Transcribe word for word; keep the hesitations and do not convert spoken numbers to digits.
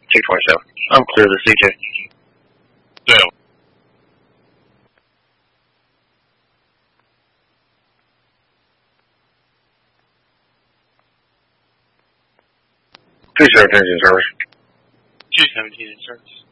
two twenty-seven. I'm clear to C J. Yeah. two seventeen in service. two seventeen in service.